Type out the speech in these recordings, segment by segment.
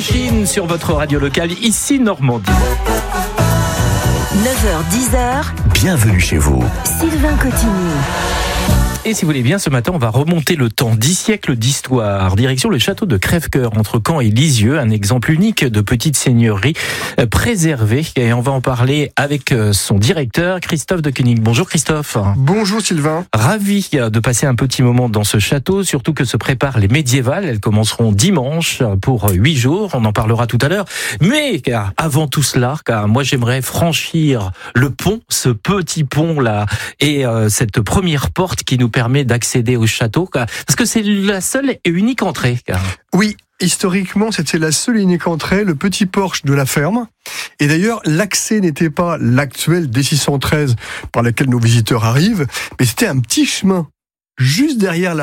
Indochine sur votre radio locale, ici Normandie. 9h-10h, Bienvenue chez vous. Sylvain Cotigny. Et si vous voulez bien, ce matin, on va remonter le temps, 10 siècles d'histoire. Direction le château de Crèvecoeur, entre Caen et Lisieux, un exemple unique de petite seigneurie préservée. Et on va en parler avec son directeur, Christophe de Koenig. Bonjour Christophe. Bonjour Sylvain. Ravi de passer un petit moment dans ce château, surtout que se préparent les médiévales. Elles commenceront dimanche pour 8 jours. On en parlera tout à l'heure. Mais avant tout cela, moi j'aimerais franchir le pont, ce petit pont-là, et cette première porte qui nous permet d'accéder au château, parce que c'est la seule et unique entrée. Oui, historiquement, c'était la seule et unique entrée, le petit porche de la ferme. Et d'ailleurs, l'accès n'était pas l'actuel D613 par lequel nos visiteurs arrivent, mais c'était un petit chemin juste derrière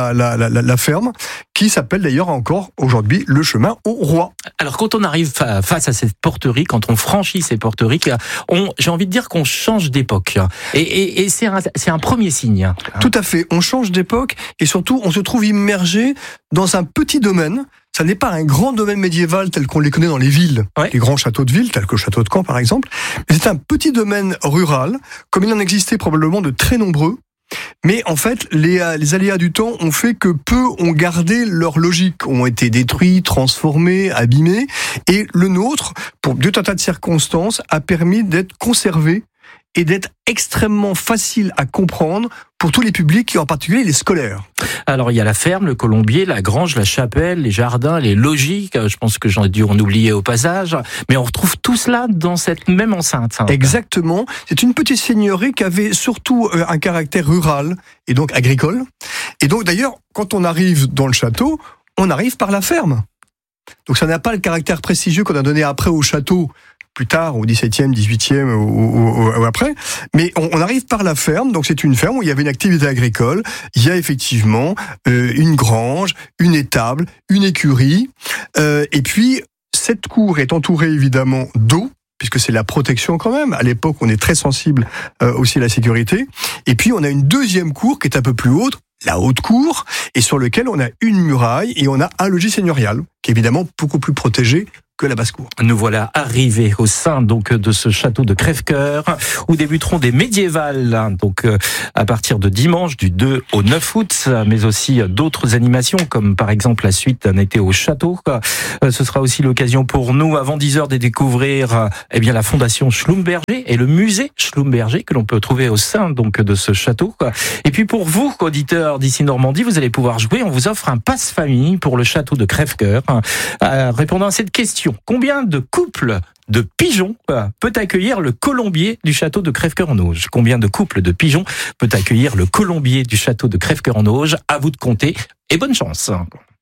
la ferme, qui s'appelle d'ailleurs encore aujourd'hui le chemin au roi. Alors quand on arrive face à cette porterie, quand on franchit ces porteries, j'ai envie de dire qu'on change d'époque. Et c'est un premier signe. Tout à fait, on change d'époque et surtout on se trouve immergé dans un petit domaine. Ça n'est pas un grand domaine médiéval tel qu'on les connaît dans les villes, les grands châteaux de ville, tels que le château de Caen par exemple, mais c'est un petit domaine rural, comme il en existait probablement de très nombreux. Mais en fait, les aléas du temps ont fait que peu ont gardé leur logique, ont été détruits, transformés, abîmés, et le nôtre, pour tout un tas de circonstances, a permis d'être conservé et d'être extrêmement facile à comprendre pour tous les publics, et en particulier les scolaires. Alors il y a la ferme, le colombier, la grange, la chapelle, les jardins, les logis, je pense que j'en ai dû en oublier au passage, mais on retrouve tout cela dans cette même enceinte. Exactement, c'est une petite seigneurie qui avait surtout un caractère rural et donc agricole. Et donc d'ailleurs, quand on arrive dans le château, on arrive par la ferme. Donc ça n'a pas le caractère prestigieux qu'on a donné après au château, plus tard, au 17e, 18e ou après. Mais on arrive par la ferme, donc c'est une ferme où il y avait une activité agricole. Il y a effectivement une grange, une étable, une écurie. Et puis, cette cour est entourée évidemment d'eau, puisque c'est la protection quand même. À l'époque, on est très sensible aussi à la sécurité. Et puis, on a une deuxième cour qui est un peu plus haute, la haute cour, et sur lequel on a une muraille et on a un logis seigneurial, qui est évidemment beaucoup plus protégé que la basse-cour. Nous voilà arrivés au sein donc de ce château de Crèvecoeur, où débuteront des médiévales, donc à partir de dimanche du 2 au 9 août, mais aussi d'autres animations, comme par exemple la suite d'un été au château. Ce sera aussi l'occasion pour nous, avant 10h, de découvrir la fondation Schlumberger et le musée Schlumberger que l'on peut trouver au sein donc de ce château. Et puis pour vous, auditeurs d'ici Normandie, vous allez pouvoir jouer. On vous offre un passe-famille pour le château de Crèvecoeur. Répondant à cette question, combien de couples de pigeons peut accueillir le colombier du château de Crèvecoeur-en-Auge? Combien de couples de pigeons peut accueillir le colombier du château de Crèvecoeur-en-Auge? À vous de compter et bonne chance.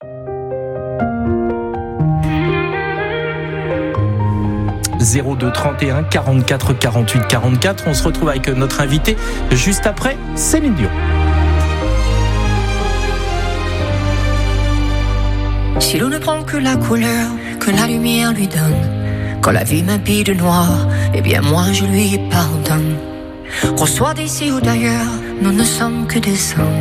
« 02 31 44 48 44 ». On se retrouve avec notre invité juste après Céline Dion. Si l'on ne prend que la couleur que la lumière lui donne, quand la vie m'habille de noir, eh bien moi je lui pardonne. Qu'on soit d'ici ou d'ailleurs, nous ne sommes que des hommes.